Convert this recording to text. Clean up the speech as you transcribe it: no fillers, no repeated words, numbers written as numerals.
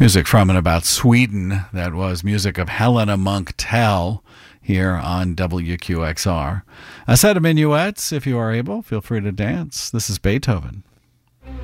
Music from and about Sweden. That was music of Helena Monk Tell here on WQXR. A set of minuets, if you are able. Feel free to dance. This is Beethoven.